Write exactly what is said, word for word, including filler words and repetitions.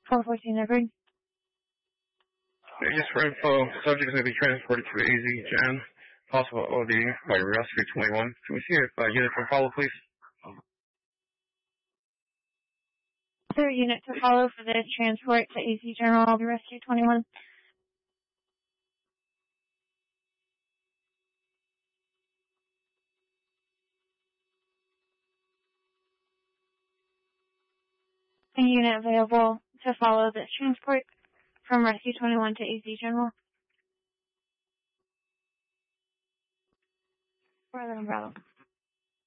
four fourteen Edward. Just for info, subject is going to be transported to A Z Gen. Possible O D by Rescue twenty-one. Can we see if uh, unit can follow, please? Sir, unit to follow for this transport to A Z General, I'll be Rescue twenty-one. A unit available to follow this transport from Rescue twenty-one to A Z General. Bravo, bravo.